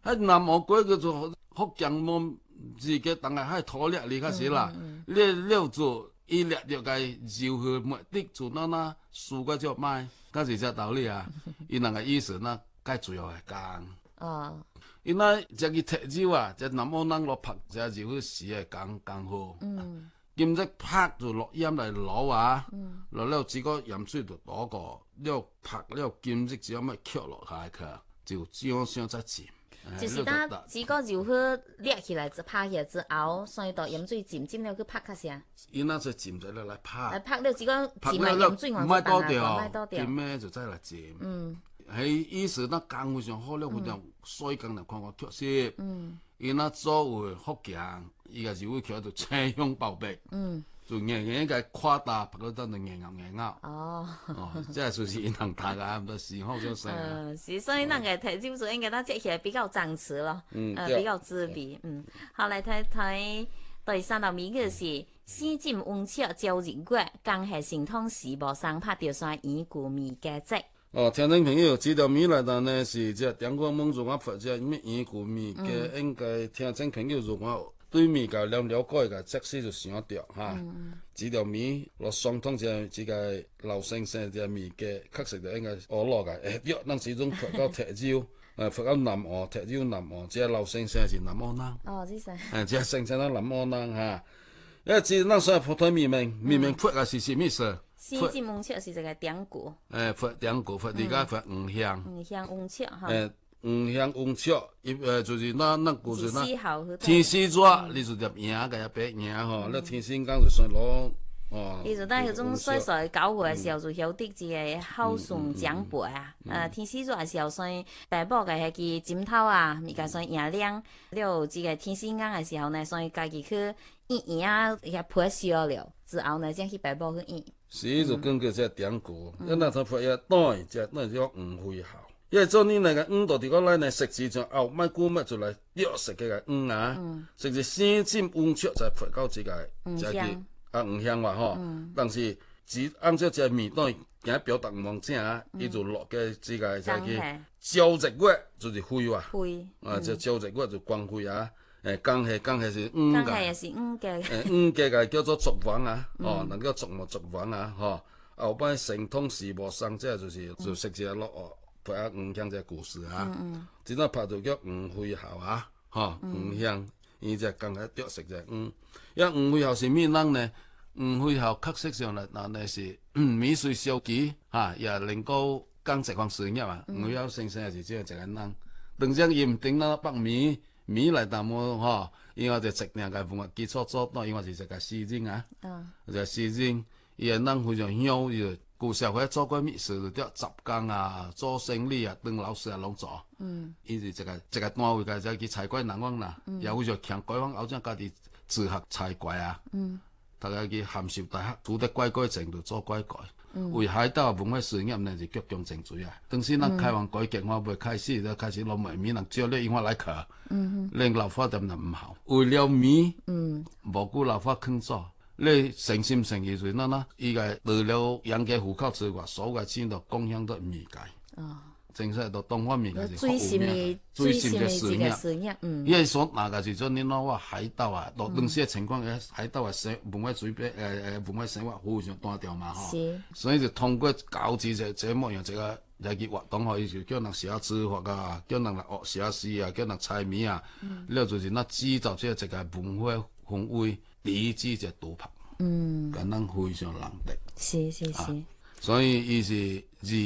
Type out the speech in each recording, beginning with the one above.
喺南韓國叫做福建夢自己當係喺土掠嚟開始啦，了做伊掠着個繞去目的做那輸個就賣，嗰是只道理啊。伊那個意思呢，該主要係講。 哦。 因那只個踢酒啊，只南韓人落拍只就時係講好。兼只拍就落鹽嚟攞啊，落了只個鹽水就多個，了拍了兼只只有咩吸落下去，就這樣再浸。 就是當只個就去掠起來，拍起來之後，所以到鹽水浸了去拍下先。 因那就浸咗嚟拍。 來拍了只個浸埋鹽水，我就當下倒掉。 浸咩就再嚟浸。係意思那工非常好了，非常水工嚟看個缺失。因那作為福建，伊個就會叫做青香包白。就硬硬嘅誇大，拍到得硬拗。 哦， 即係就是因行大家唔多時好少食。 是，所以那個睇招數應該都接起來比較張弛咯，比較滋味。好嚟睇第三道名嘅是西進溫灼朝日月，江係成通時無生拍掉晒耳故味嘅跡。 聽眾朋友，這條米來頭呢是只中國夢如我發只咩耳故味嘅，應該聽眾朋友如果對米個了解個即使就想掉哈。這條米落雙通只個老先生只米嘅，確實就應該我落個約能始終發到踢椒，發到南岸踢椒南岸，只老先生是南岸人。 哦，知晒。 只先生都南岸人哈。因為只那時普通明明發個是什麼事？ 西進溫灼是這個典故。 發典故發而家發五香。 五香溫灼哈。 五香溫灼，就是那故事那。天使座，你就入影個白影吼，那天使講就算攞。 伊就當迄種細細搞貨嘅時候，就曉得一個孝順長輩啊。天使座嘅時候，算爸母嘅迄個枕頭啊，咪個算贏亮。了，這個天使眼嘅時候呢，算家己去印啊，遐破燒了之後呢，再去爸母去印。 是就根據這典故，那他發現當只那叫五會孝，因為做你那個五到底個來呢，食字就後買古物就來約食嘅個五啊，食是先進溫灼就發到這個這個。五香話吼，但是只按照只面當然表達唔正啊，伊就落嘅這個就係朝日月就是灰哇，就朝日月就光灰啊，江係是五嘅，五嘅叫做燭房啊，能夠燭房啊，後擺成通時無生，即係就食只落拍下五香隻故事啊，只那拍就叫五灰孝啊，五香。伊只講喺啄食隻因為五會校是咩人呢？五會校確實上嚟，嗱是米水燒雞嚇，也能夠講食飯事業嘛。五會校先生是只係一個人，等陣伊唔頂那北米嚟淡麼嚇，因為就食兩個文化基礎做，當因為是一個詩人啊，就詩人，伊個人非常曉，伊舊社會做過咩事，就雜工啊，做生意啊，當老師啊攏做。伊是一個單位個就去採拐人翁啦，也會就強拐翁，後將家己自學採拐啊。大家去函授大學，拄得拐程度做拐。為海島文化事業呢是極強正罪啊。當時咱開放改革開未開始，就開始攞米米人招咧，因為來客，令老花點就唔好。為了米，無顧老花肯做。你誠心誠意做那，伊個除了養家糊口之外，所有錢都貢獻到米界。正式到東方面嘅是最深嘅事業。因為所那個是做你那話海島啊，落當時嘅情況嘅海島啊，文化水平文化生活非常單調嘛嗬。所以就通過教子這麼樣一個活動可以就叫人寫字法啊，叫人嚟學寫詩啊，叫人猜謎啊，了就是那製造這個文化氛圍。第一支就賭拍，咁樣非常難得。是，所以伊是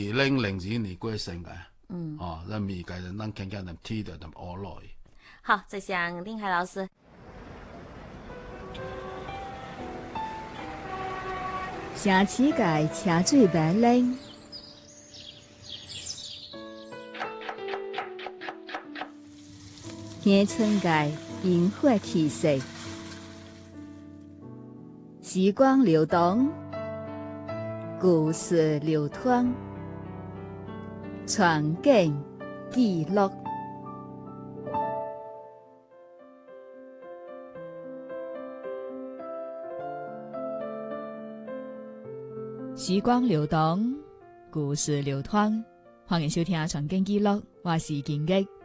2002年過生嘅，咱未計就咱看看咱睇到咱學來。 好，再向丁海老師。 城市界車水馬龍，鄉村界煙火氣息。時光流動，故事流淌，傳景記錄。時光流動，故事流淌，歡迎收聽《傳景記錄》，我是金吉。